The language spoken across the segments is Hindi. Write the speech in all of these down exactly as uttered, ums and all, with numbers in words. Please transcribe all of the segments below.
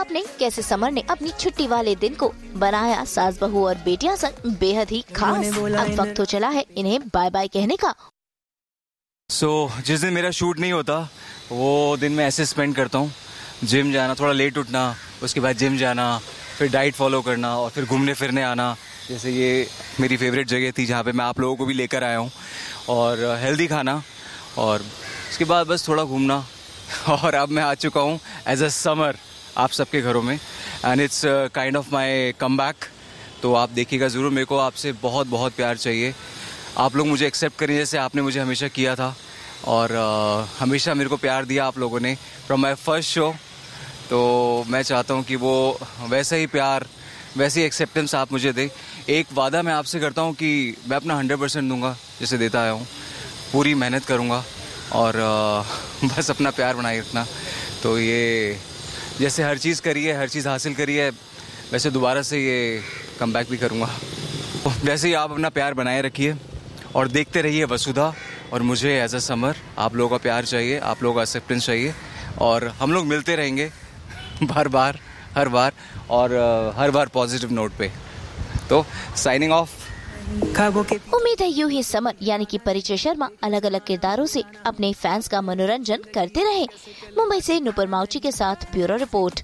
आपने कैसे समर ने अपनी छुट्टी वाले दिन को बनाया सास बहू और बेटियां संग बेहद ही खास। अब वक्त हो चला है इन्हें बाय बाय कहने का। सो so, जिस दिन मेरा शूट नहीं होता वो दिन मैं ऐसे स्पेंड करता हूँ, जिम जाना, थोड़ा लेट उठना, उसके बाद जिम जाना, फिर डाइट फॉलो करना और फिर घूमने फिरने आना। जैसे ये मेरी फेवरेट जगह थी जहाँ पे मैं आप लोगों को भी लेकर आया हूँ, और हेल्दी खाना, और उसके बाद बस थोड़ा घूमना। और अब मैं आ चुका हूँ एज अ समर आप सबके घरों में, and it's kind of my come back. तो आप देखिएगा ज़रूर। मेरे को आपसे बहुत बहुत प्यार चाहिए। आप लोग मुझे एक्सेप्ट करिए जैसे आपने मुझे हमेशा किया था, और uh, हमेशा मेरे को प्यार दिया आप लोगों ने फ्रॉम माई फर्स्ट शो। तो मैं चाहता हूँ कि वो वैसा ही प्यार, वैसी एक्सेप्टेंस आप मुझे दें। एक वादा मैं आपसे करता हूँ कि मैं अपना हंड्रेड परसेंट दूँगा, जैसे देता आया हूँ। पूरी मेहनत करूँगा और uh, बस अपना प्यार बनाए रखना। तो ये जैसे हर चीज़ करी है, हर चीज़ हासिल करी है, वैसे दोबारा से ये कम बैक भी करूँगा। वैसे ही आप अपना प्यार बनाए रखिए और देखते रहिए वसुधा। और मुझे एज अ समर आप लोगों का प्यार चाहिए, आप लोगों का एक्सेप्टेंस चाहिए, और हम लोग मिलते रहेंगे बार बार, हर बार, और uh, हर बार पॉजिटिव नोट पे। तो साइनिंग ऑफ। उम्मीद है यूं ही समर यानी कि परिचय शर्मा अलग अलग किरदारों से अपने फैंस का मनोरंजन करते रहे। मुंबई से नुपुर माउची के साथ ब्यूरो रिपोर्ट।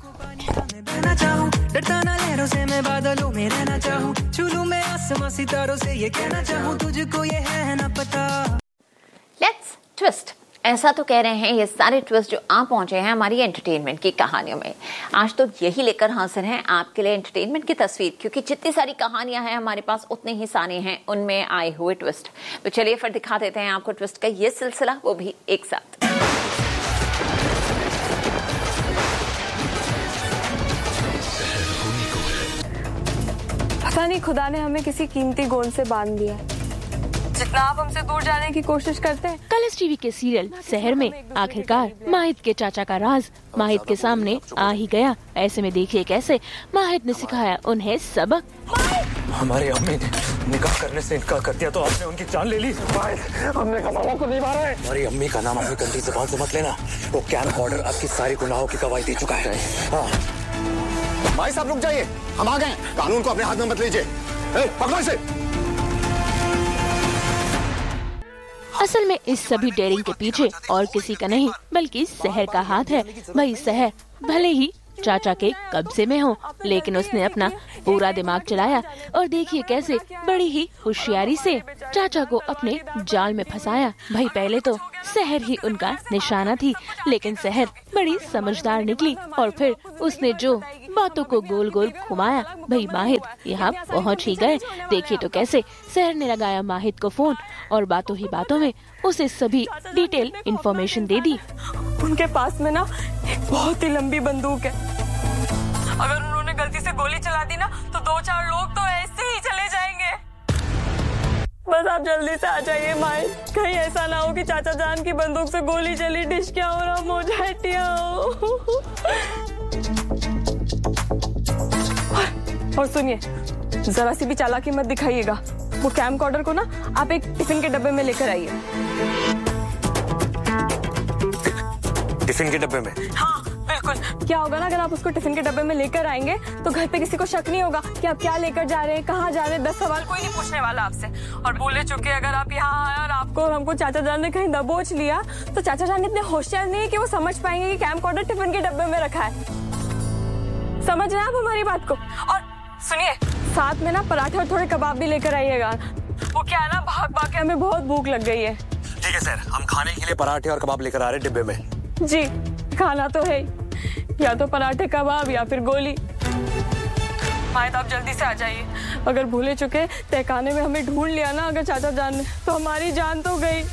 Let's twist. ऐसा तो कह रहे हैं ये सारे ट्विस्ट जो आप पहुंचे हैं हमारी एंटरटेनमेंट की कहानियों में। आज तो यही लेकर हाजिर हैं आपके लिए एंटरटेनमेंट की तस्वीर, क्योंकि जितनी सारी कहानियां हैं हमारे पास उतने ही सारे हैं उनमें आए हुए ट्विस्ट। तो चलिए फिर दिखा देते हैं आपको ट्विस्ट का ये सिलसिला, वो भी एक साथ। पता नहीं खुदा ने हमें किसी कीमती गोंद से बांध दिया। जितना आप हमसे दूर जाने की कोशिश करते हैं। कलर्स टीवी के सीरियल शहर में आखिरकार माहिद के चाचा का राज माहिद के सामने आ ही गया। ऐसे में देखिए कैसे माहिद ने सिखाया उन्हें सबक। हमारी अम्मी ने निकाह करने से इनकार कर दिया तो आपने उनकी जान ले ली। माहिद, हमने कमावा को नहीं मारा है। हमारी अम्मी का नाम अपनी गंदी जुबान से मत लेना। वो कैंप ऑर्डर आपकी सारी गुनाहों की गवाही दे चुका है। हाँ। भाई साहब रुक जाइए, हम आ गए। कानून को अपने हाथ में मत लीजिए। पकड़ो इसे। असल में इस सभी डेयरिंग के पीछे और किसी का नहीं बल्कि शहर का हाथ है। वही शहर भले ही चाचा के कब्जे में हो, लेकिन उसने अपना पूरा दिमाग चलाया और देखिए कैसे बड़ी ही होशियारी से चाचा को अपने जाल में फंसाया। भाई पहले तो शहर ही उनका निशाना थी, लेकिन शहर बड़ी समझदार निकली और फिर उसने जो बातों को गोल गोल घुमाया, भाई माहिद यहाँ पहुँच ही गए। देखिए तो कैसे शहर ने लगाया माहिद को फोन और बातों ही बातों में उसे सभी डिटेल इंफॉर्मेशन दे दी। उनके पास में ना एक बहुत ही लंबी बंदूक है। अगर उन्होंने गलती से गोली चला दी ना तो दो चार लोग तो ऐसे ही चले जाएंगे। बस आप जल्दी से आ जाइए माहिद, कहीं ऐसा ना हो कि चाचा जान की बंदूक से गोली चली, डिश क्या हो रहा हो जाए टिया हो। और सुनिए, जरा सी भी चालाकी मत दिखाइएगा। वो कैम्प ऑर्डर को ना आप एक टिफिन के डब्बे में लेकर आइए। टिफिन के डब्बे में? हाँ बिल्कुल। क्या होगा ना अगर आप उसको टिफिन के डब्बे में लेकर आएंगे तो घर पे किसी को शक नहीं होगा कि आप क्या लेकर जा रहे हैं, कहाँ जा रहे हैं। दस सवाल कोई नहीं पूछने वाला आपसे। और बोले चुके अगर आप यहाँ आए और आपको और हमको चाचा जान ने कहीं दबोच लिया तो चाचा जान इतने होशियार नहीं है कि वो समझ पाएंगे कि कैम्प ऑर्डर टिफिन के डब्बे में रखा है। समझ रहे हैं आप हमारी बात को? और सुनिए, साथ में ना पराठे और थोड़े कबाब भी लेकर आइएगा। वो क्या है ना, भाग भाग के हमें बहुत भूख लग गई है। ठीक है सर, हम खाने के लिए पराठे और कबाब लेकर आ रहे हैं डिब्बे में। जी, खाना तो है, या तो पराठे कबाब या फिर गोली। माहिद आप जल्दी से आ जाइए। अगर भूले चुके तहखाने में हमें ढूंढ लिया ना अगर चाचा जान ने, तो हमारी जान तो गई।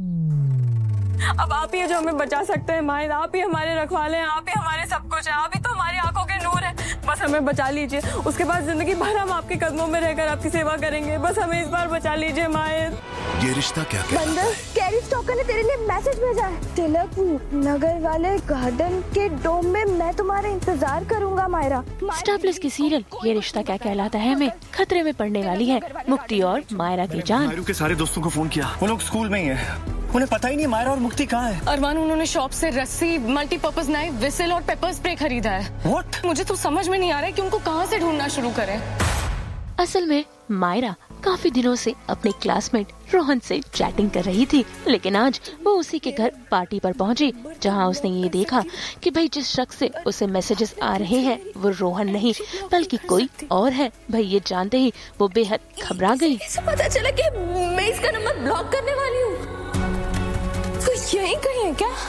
अब आप ही जो हमें बचा सकते हैं माहिद, आप ही हमारे रखवाले हैं, आप ही हमारे सब कुछ है, आप ही तो हमारी आंखों के नूर है। बस हमें बचा लीजिए, उसके बाद जिंदगी भर हम आपके कदमों में रहकर आपकी सेवा करेंगे। बस हमें इस बार बचा लीजिए माहिद। ये रिश्ता क्या कहता है? बंदर, कैरी स्टॉकर ने तेरे लिए मैसेज भेजा है। तिलक नगर वाले गार्डन के डोम में मैं तुम्हारा इंतजार करूंगा मायरा। स्टार प्लस की सीरियल ये रिश्ता क्या कहलाता है में खतरे में पड़ने वाली है मुक्ति और मायरा की जान। मायरू के सारे दोस्तों को फोन किया, वो लोग स्कूल में ही है। उन्हें पता ही नहीं मायरा और मुक्ति कहाँ है। अरमान, उन्होंने शॉप से रस्सी, मल्टीपर्पज नाइफ, विसल और पेपर स्प्रे खरीदा है। What? मुझे तो समझ में नहीं आ रहा है कि उनको कहाँ से ढूंढना शुरू करें। असल में मायरा काफी दिनों से अपने क्लासमेट रोहन से चैटिंग कर रही थी, लेकिन आज वो उसी के घर पार्टी पर पहुंची, जहां उसने ये देखा कि भाई जिस शख्स से उसे मैसेजेस आ रहे हैं वो रोहन नहीं बल्कि कोई और है। भाई ये जानते ही वो बेहद घबरा गई। कैसे पता चला कि मैं इसका नंबर ब्लॉक करने वाली हूँ? तो यहीं कहीं है क्या?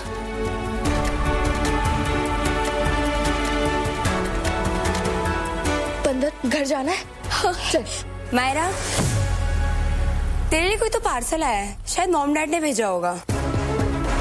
पंडित, घर जाना है? हाँ, चल। मायरा, तेरे लिए कोई तो पार्सल आया है, शायद मॉम डैड ने भेजा होगा।